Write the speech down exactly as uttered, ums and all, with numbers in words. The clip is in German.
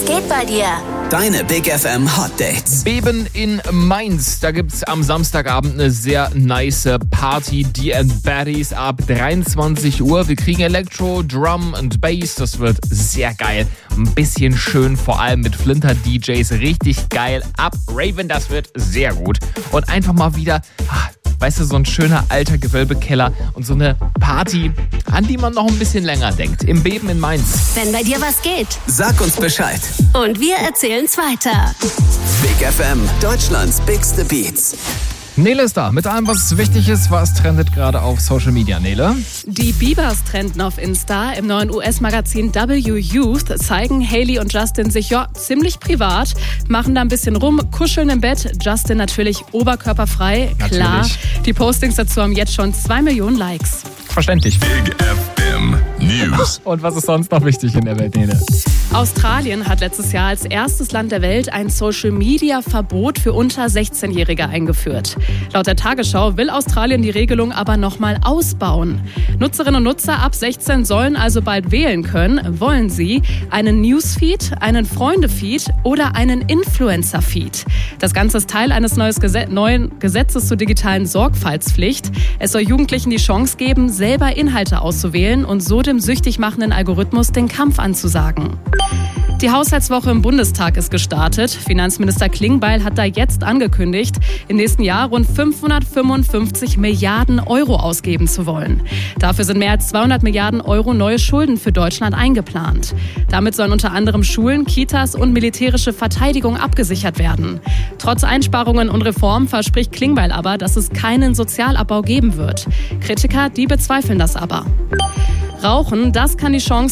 Was geht bei dir? Deine Big F M Hot Dates. Beben in Mainz. Da gibt's am Samstagabend eine sehr nice Party. D and Baddies ab dreiundzwanzig Uhr. Wir kriegen Elektro, Drum und Bass. Das wird sehr geil. Ein bisschen schön, vor allem mit Flinter-D Js. Richtig geil. Ab Raven, das wird sehr gut. Und einfach mal wieder, weißt du, so ein schöner alter Gewölbekeller und so eine Party, an die man noch ein bisschen länger denkt. Im Beben in Mainz. Wenn bei dir was geht. Sag uns Bescheid. Und wir erzählen's weiter. Big F M, Deutschlands bigste Beats. Nele ist da mit allem, was wichtig ist. Was trendet gerade auf Social Media, Nele? Die Biebers trenden auf Insta. Im neuen U S-Magazin W Youth zeigen Hailey und Justin sich ja ziemlich privat, machen da ein bisschen rum, kuscheln im Bett. Justin natürlich oberkörperfrei, natürlich. Klar. Die Postings dazu haben jetzt schon zwei Millionen Likes. Verständlich. Big F M News. Und was ist sonst noch wichtig in der Welt, Nele? Australien hat letztes Jahr als erstes Land der Welt ein Social-Media-Verbot für unter sechzehn-Jährige eingeführt. Laut der Tagesschau will Australien die Regelung aber nochmal ausbauen. Nutzerinnen und Nutzer ab sechzehn sollen also bald wählen können. Wollen sie einen Newsfeed, einen Freunde-Feed oder einen Influencer-Feed? Das Ganze ist Teil eines neues Gesetz- neuen Gesetzes zur digitalen Sorgfaltspflicht. Es soll Jugendlichen die Chance geben, selber Inhalte auszuwählen und so dem süchtig machenden Algorithmus den Kampf anzusagen. Die Haushaltswoche im Bundestag ist gestartet. Finanzminister Klingbeil hat da jetzt angekündigt, im nächsten Jahr rund fünfhundertfünfundfünfzig Milliarden Euro ausgeben zu wollen. Dafür sind mehr als zweihundert Milliarden Euro neue Schulden für Deutschland eingeplant. Damit sollen unter anderem Schulen, Kitas und militärische Verteidigung abgesichert werden. Trotz Einsparungen und Reformen verspricht Klingbeil aber, dass es keinen Sozialabbau geben wird. Kritiker, die bezweifeln das aber. Rauchen, das kann die Chance